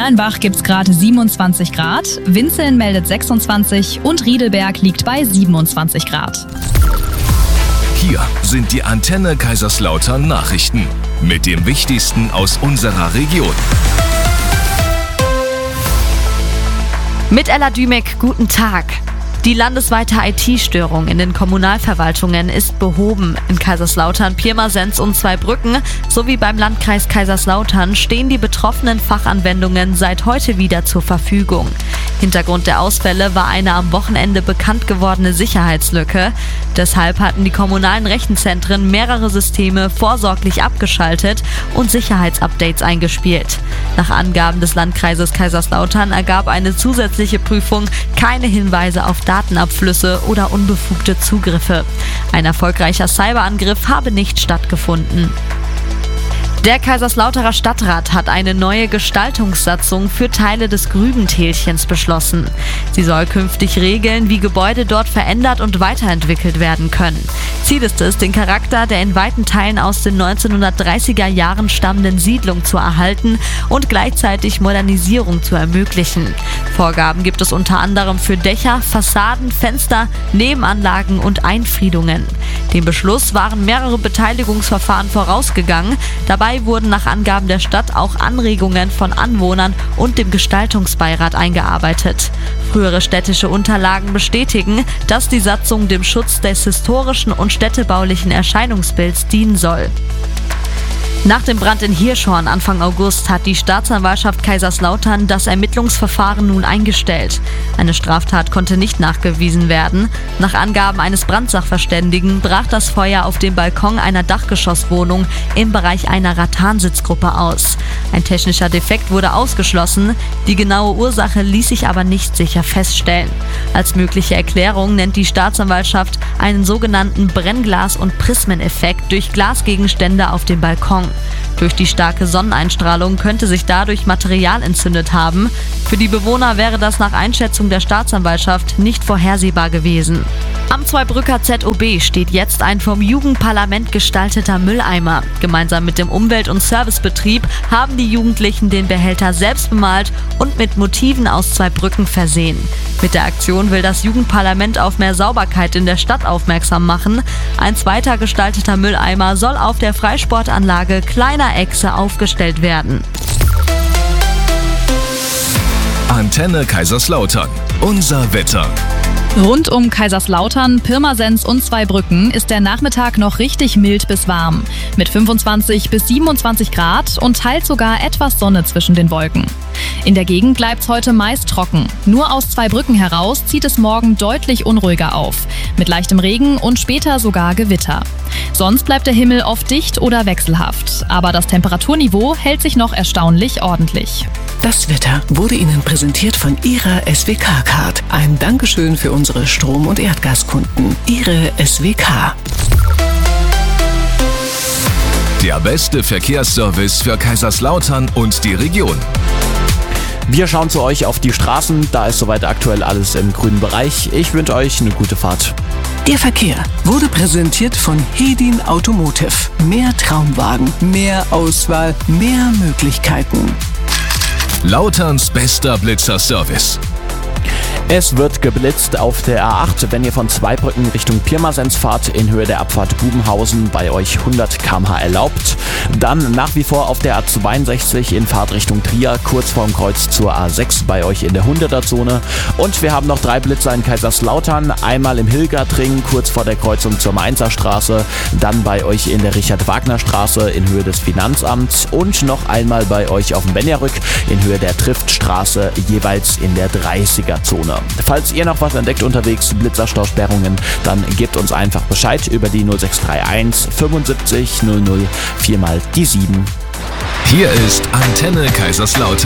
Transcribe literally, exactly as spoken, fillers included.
Erlenbach gibt es gerade siebenundzwanzig Grad, Winzeln meldet sechsundzwanzig und Riedelberg liegt bei siebenundzwanzig Grad. Hier sind die Antenne Kaiserslautern Nachrichten mit dem Wichtigsten aus unserer Region. Mit Ella Dümek, guten Tag. Die landesweite I T-Störung in den Kommunalverwaltungen ist behoben. In Kaiserslautern, Pirmasens und Zweibrücken sowie beim Landkreis Kaiserslautern stehen die betroffenen Fachanwendungen seit heute wieder zur Verfügung. Hintergrund der Ausfälle war eine am Wochenende bekannt gewordene Sicherheitslücke. Deshalb hatten die kommunalen Rechenzentren mehrere Systeme vorsorglich abgeschaltet und Sicherheitsupdates eingespielt. Nach Angaben des Landkreises Kaiserslautern ergab eine zusätzliche Prüfung keine Hinweise auf Datenabflüsse oder unbefugte Zugriffe. Ein erfolgreicher Cyberangriff habe nicht stattgefunden. Der Kaiserslauterer Stadtrat hat eine neue Gestaltungssatzung für Teile des Grübentälchens beschlossen. Sie soll künftig regeln, wie Gebäude dort verändert und weiterentwickelt werden können. Ziel ist es, den Charakter der in weiten Teilen aus den neunzehnhundertdreißiger Jahren stammenden Siedlung zu erhalten und gleichzeitig Modernisierung zu ermöglichen. Vorgaben gibt es unter anderem für Dächer, Fassaden, Fenster, Nebenanlagen und Einfriedungen. Dem Beschluss waren mehrere Beteiligungsverfahren vorausgegangen. Dabei wurden nach Angaben der Stadt auch Anregungen von Anwohnern und dem Gestaltungsbeirat eingearbeitet. Frühere städtische Unterlagen bestätigen, dass die Satzung dem Schutz des historischen und städtebaulichen Erscheinungsbilds dienen soll. Nach dem Brand in Hirschhorn Anfang August hat die Staatsanwaltschaft Kaiserslautern das Ermittlungsverfahren nun eingestellt. Eine Straftat konnte nicht nachgewiesen werden. Nach Angaben eines Brandsachverständigen brach das Feuer auf dem Balkon einer Dachgeschosswohnung im Bereich einer Rattansitzgruppe aus. Ein technischer Defekt wurde ausgeschlossen, die genaue Ursache ließ sich aber nicht sicher feststellen. Als mögliche Erklärung nennt die Staatsanwaltschaft einen sogenannten Brennglas- und Prismeneffekt durch Glasgegenstände auf dem Balkon. Durch die starke Sonneneinstrahlung könnte sich dadurch Material entzündet haben. Für die Bewohner wäre das nach Einschätzung der Staatsanwaltschaft nicht vorhersehbar gewesen. Am Zweibrücker Z O B steht jetzt ein vom Jugendparlament gestalteter Mülleimer. Gemeinsam mit dem Umwelt- und Servicebetrieb haben die Jugendlichen den Behälter selbst bemalt und mit Motiven aus Zweibrücken versehen. Mit der Aktion will das Jugendparlament auf mehr Sauberkeit in der Stadt aufmerksam machen. Ein zweiter gestalteter Mülleimer soll auf der Freisportanlage Kleiner Echse aufgestellt werden. Antenne Kaiserslautern. Unser Wetter. Rund um Kaiserslautern, Pirmasens und Zweibrücken ist der Nachmittag noch richtig mild bis warm. Mit fünfundzwanzig bis siebenundzwanzig Grad und teils sogar etwas Sonne zwischen den Wolken. In der Gegend bleibt es heute meist trocken. Nur aus Zweibrücken heraus zieht es morgen deutlich unruhiger auf. Mit leichtem Regen und später sogar Gewitter. Sonst bleibt der Himmel oft dicht oder wechselhaft. Aber das Temperaturniveau hält sich noch erstaunlich ordentlich. Das Wetter wurde Ihnen präsentiert von Ihrer S W K-Card. Ein Dankeschön für unsere Strom- und Erdgaskunden. Ihre S W K. Der beste Verkehrsservice für Kaiserslautern und die Region. Wir schauen zu euch auf die Straßen, da ist soweit aktuell alles im grünen Bereich. Ich wünsche euch eine gute Fahrt. Der Verkehr wurde präsentiert von Hedin Automotive. Mehr Traumwagen, mehr Auswahl, mehr Möglichkeiten. Lauterns bester Blitzer-Service. Es wird geblitzt auf der A acht, wenn ihr von Zweibrücken Richtung Pirmasens fahrt, in Höhe der Abfahrt Bubenhausen, bei euch hundert Kilometer pro Stunde erlaubt. Dann nach wie vor auf der A zweiundsechzig in Fahrtrichtung Trier, kurz vorm Kreuz zur A sechs, bei euch in der hunderter-Zone. Und wir haben noch drei Blitzer in Kaiserslautern, einmal im Hilgertring, kurz vor der Kreuzung zur Mainzer Straße, dann bei euch in der Richard-Wagner-Straße in Höhe des Finanzamts und noch einmal bei euch auf dem Benjarück in Höhe der Triftstraße, jeweils in der dreißiger-Zone. Falls ihr noch was entdeckt unterwegs, Blitzerstausperrungen, dann gebt uns einfach Bescheid über die null sechs drei eins fünfundsiebzig null null vier mal die sieben. Hier ist Antenne Kaiserslautern.